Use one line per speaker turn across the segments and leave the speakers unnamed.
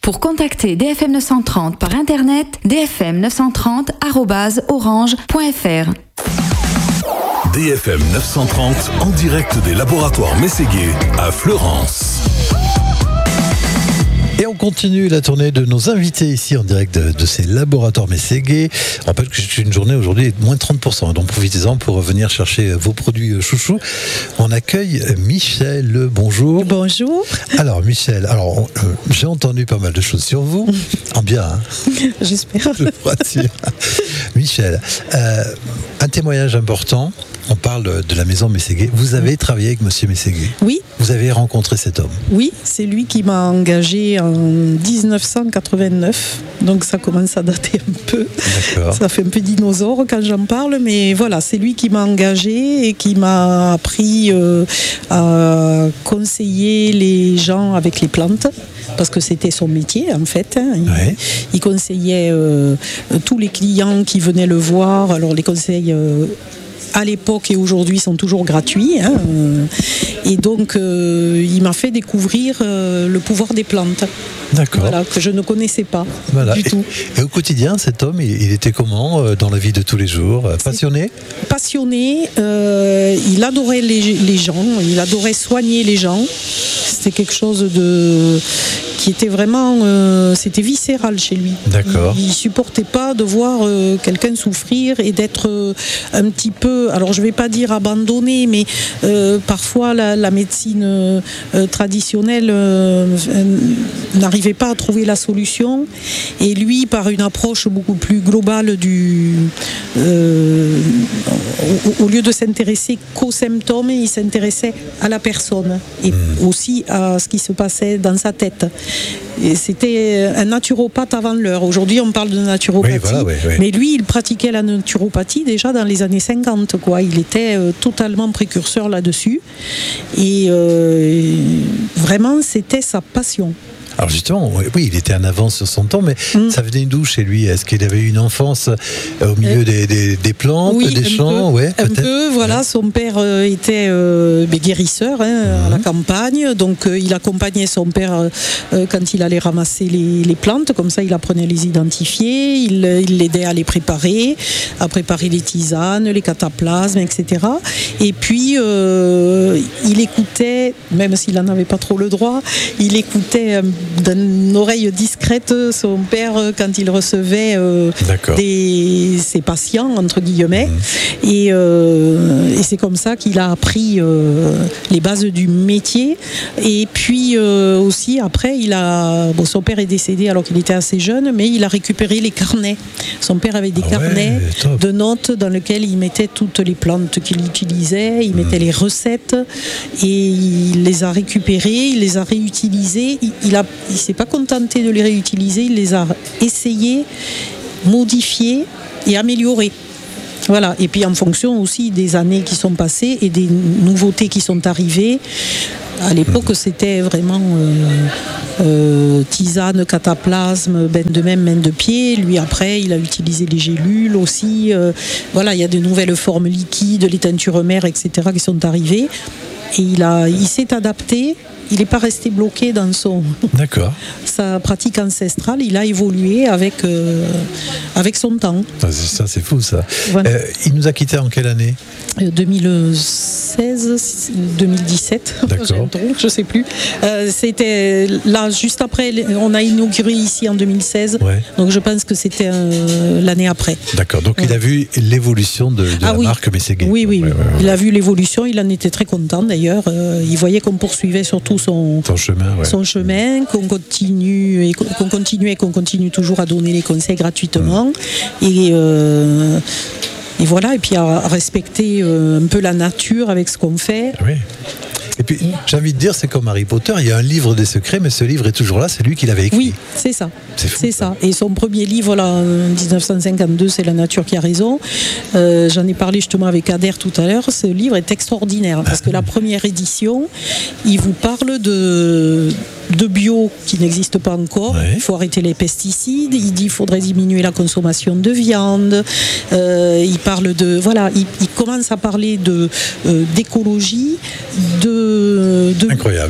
Pour contacter DFM 930 par internet, dfm930@orange.fr.
DFM 930 en direct des laboratoires Mességuet à Fleurance.
Et on continue la tournée de nos invités ici en direct de ces laboratoires Mességuet. Je rappelle que c'est une journée aujourd'hui de moins de 30%, donc profitez-en pour venir chercher vos produits chouchous. On accueille Michel, bonjour.
Bonjour.
Alors Michel, j'ai entendu pas mal de choses sur vous, en bien. Hein.
J'espère.
Je crois dire. Michel, un témoignage important. On parle de la maison Mességuet. Vous avez travaillé avec Monsieur Mességuet.
Oui.
Vous avez rencontré cet homme.
Oui, c'est lui qui m'a engagé en 1989. Donc ça commence à dater un peu.
D'accord.
Ça fait un peu dinosaure quand j'en parle, mais voilà, c'est lui qui m'a engagé et qui m'a appris à conseiller les gens avec les plantes, parce que c'était son métier en fait. Il conseillait tous les clients qui venaient le voir. Alors les conseils à l'époque et aujourd'hui sont toujours gratuits. Et donc, il m'a fait découvrir le pouvoir des plantes.
D'accord.
Voilà, que je ne connaissais pas du tout.
Et au quotidien, cet homme, il était comment dans la vie de tous les jours? Passionné?
Passionné. Il adorait les gens. Il adorait soigner les gens. C'était quelque chose qui était vraiment... c'était viscéral chez lui.
D'accord.
Il supportait pas de voir quelqu'un souffrir et d'être un petit peu... Alors, je vais pas dire abandonné, mais parfois, la médecine traditionnelle n'arrivait pas à trouver la solution. Et lui, par une approche beaucoup plus globale au lieu de s'intéresser qu'aux symptômes, il s'intéressait à la personne et aussi à ce qui se passait dans sa tête. Et c'était un naturopathe avant l'heure. Aujourd'hui, on parle de naturopathie.
Oui, voilà, oui.
Mais lui, il pratiquait la naturopathie déjà dans les années 50. Il était totalement précurseur là-dessus. Et vraiment, c'était sa passion.
Alors justement, oui, il était en avance sur son temps, mais ça venait d'où chez lui? Est-ce qu'il avait eu une enfance au milieu des plantes, des champs?
Un peu, voilà. Son père était guérisseur à la campagne, donc il accompagnait son père quand il allait ramasser les plantes, comme ça il apprenait à les identifier, il l'aidait à les préparer, à préparer les tisanes, les cataplasmes, etc. Et puis il écoutait, même s'il n'en avait pas trop le droit, il écoutait d'une oreille discrète son père quand il recevait ses patients entre guillemets et c'est comme ça qu'il a appris les bases du métier. Et puis aussi après son père est décédé alors qu'il était assez jeune, mais il a récupéré les carnets. Son père avait des carnets de notes dans lesquels il mettait toutes les plantes qu'il utilisait, il mettait les recettes et il les a récupérées, il les a réutilisées. Il ne s'est pas contenté de les réutiliser, il les a essayés, modifiés et améliorés. Voilà. Et puis en fonction aussi des années qui sont passées et des nouveautés qui sont arrivées. À l'époque, c'était vraiment tisane, cataplasme, bain de main, main de pied. Lui, après, il a utilisé les gélules aussi. Il y a de nouvelles formes liquides, les teintures mères, etc. qui sont arrivées. Et il s'est adapté. Il n'est pas resté bloqué dans sa pratique ancestrale. Il a évolué avec son temps.
Ça, c'est fou, ça.
Voilà.
Il nous a quittés en quelle année?
2016, 2017.
D'accord.
Je ne sais plus. C'était là, juste après, on a inauguré ici en 2016. Ouais. Donc je pense que c'était l'année après.
D'accord. Donc il a vu l'évolution de la marque Mességuet.
Oui. Il a vu l'évolution. Il en était très content d'ailleurs. Il voyait qu'on poursuivait surtout son chemin, qu'on continue qu'on continue toujours à donner les conseils gratuitement. Et voilà, et puis à respecter un peu la nature avec ce qu'on fait.
Oui. Et puis, j'ai envie de dire, c'est comme Harry Potter, il y a un livre des secrets, mais ce livre est toujours là, c'est lui qui l'avait écrit.
Oui, c'est ça.
C'est
ça. Et son premier livre, là, en 1952, c'est La nature qui a raison. J'en ai parlé justement avec Adair tout à l'heure. Ce livre est extraordinaire, parce que la première édition, il vous parle de bio qui n'existe pas encore. Ouais. Il faut arrêter les pesticides. Il dit qu'il faudrait diminuer la consommation de viande. Il parle il commence à parler d'écologie,
Incroyable.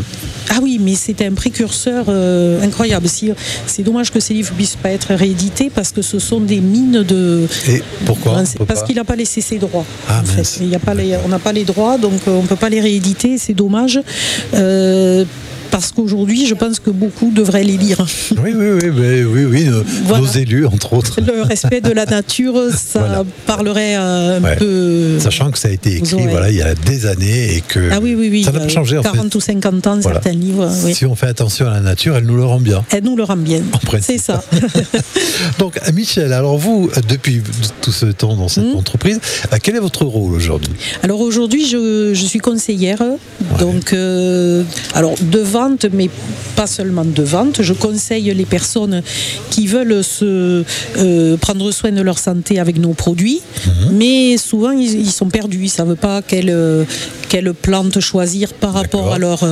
Ah oui, mais c'était un précurseur incroyable. C'est dommage que ces livres ne puissent pas être réédités parce que ce sont des mines de...
Et pourquoi
Parce qu'il n'a pas laissé ses droits.
Ah,
en fait.
mince.
On n'a pas les droits, donc on ne peut pas les rééditer, c'est dommage. Parce qu'aujourd'hui, je pense que beaucoup devraient les lire.
Oui,
Voilà.
Nos élus, entre autres.
Le respect de la nature, ça
Voilà.
parlerait un
Ouais.
peu...
Sachant que ça a été écrit
Ouais.
il y a des années et que
Ah oui,
ça n'a pas changé en
40
fait.
ou 50 ans,
Voilà.
certains livres. Oui.
Si on fait attention à la nature, elle nous le rend bien.
Elle nous le rend bien.
En principe.
C'est ça.
Donc, Michel, alors vous, depuis tout ce temps dans cette entreprise, quel est votre rôle aujourd'hui?
Alors aujourd'hui, je suis conseillère, donc alors de vente, mais pas seulement de vente. Je conseille les personnes qui veulent prendre soin de leur santé avec nos produits, mais souvent ils sont perdus, ils ne savent pas quelle plante choisir par rapport à leur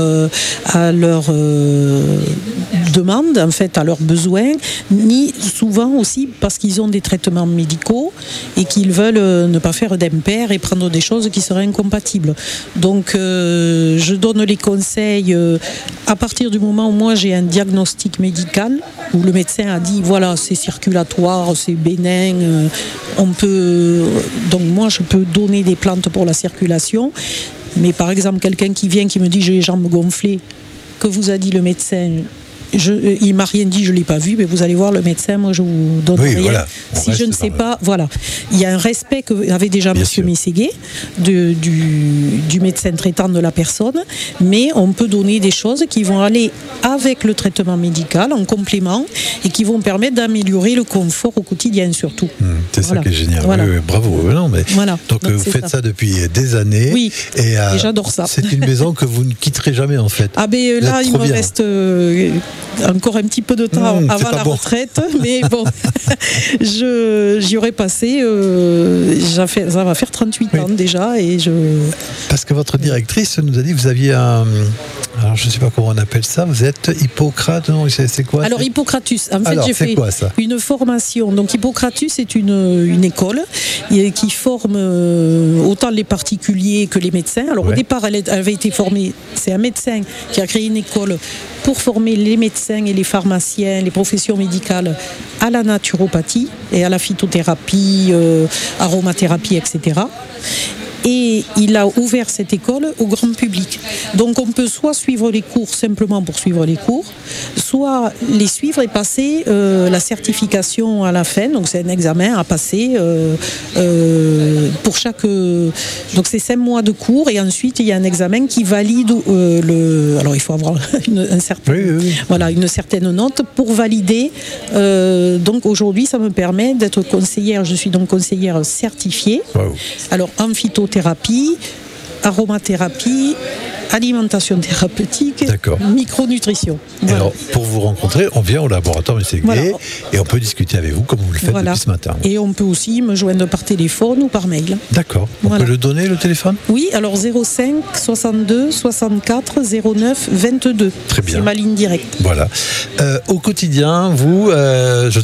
demande, en fait, à leurs besoins, ni souvent aussi parce qu'ils ont des traitements médicaux et qu'ils veulent ne pas faire d'impair et prendre des choses qui seraient incompatibles. Donc je donne les conseils à partir du moment où moi j'ai un diagnostic médical où le médecin a dit voilà, c'est circulatoire, c'est bénin, donc moi je peux donner des plantes pour la circulation. Mais par exemple, quelqu'un qui vient qui me dit j'ai les jambes gonflées, que vous a dit le médecin, il m'a rien dit, je l'ai pas vu, mais vous allez voir le médecin, moi je vous donne rien.
Voilà.
Si je ne sais pas, voilà. Il y a un respect que avait déjà M. Mességuet du médecin traitant de la personne, mais on peut donner des choses qui vont aller avec le traitement médical en complément et qui vont permettre d'améliorer le confort au quotidien surtout.
C'est ça qui est génial.
Voilà.
Oui, bravo. Non, mais
Voilà.
Donc vous faites ça depuis des années.
Oui.
Et
j'adore ça.
C'est une maison que vous ne quitterez jamais en fait.
Ah ben là, il me reste encore un petit peu de temps avant la retraite, mais bon, j'y aurais passé, ça va faire 38 ans déjà.
Parce que votre directrice nous a dit que vous aviez alors je ne sais pas comment on appelle ça, vous êtes Hippocrate, non, c'est quoi?
Alors Hippocratus, en fait j'ai fait une formation. Donc Hippocratus c'est une école qui forme autant les particuliers que les médecins. Alors au départ elle avait été formée, c'est un médecin qui a créé une école pour former les médecins et les pharmaciens, les professions médicales à la naturopathie et à la phytothérapie, aromathérapie, etc. Et il a ouvert cette école au grand public. Donc on peut soit suivre les cours simplement pour suivre les cours, soit les suivre et passer la certification à la fin. Donc c'est un examen à passer pour chaque... donc c'est 5 mois de cours et ensuite il y a un examen qui valide alors il faut avoir une certaine note pour valider. Donc aujourd'hui ça me permet d'être conseillère. Je suis donc conseillère certifiée.
Wow.
Alors en phytothérapie, aromathérapie, alimentation thérapeutique, micronutrition.
Voilà. Alors, pour vous rencontrer, on vient au laboratoire Mességuet et on peut discuter avec vous comme vous le faites depuis ce matin.
Et on peut aussi me joindre par téléphone ou par mail.
D'accord. On peut le donner, le téléphone?
Oui, alors 05 62 64 09 22.
Très bien.
C'est ma ligne directe.
Voilà. Au quotidien, vous, je